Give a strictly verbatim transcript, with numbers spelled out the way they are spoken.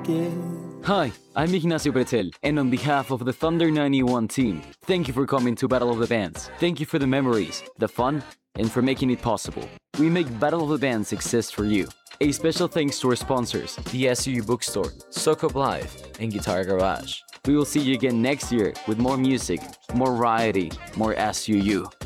Hi, I'm Ignacio Pretel, and on behalf of the Thunder ninety-one team, thank you for coming to Battle of the Bands. Thank you for the memories, the fun, and for making it possible. We make Battle of the Bands exist for you. A special thanks to our sponsors, the S U U Bookstore, Socop Live, and Guitar Garage. We will see you again next year with more music, more variety, more S U U.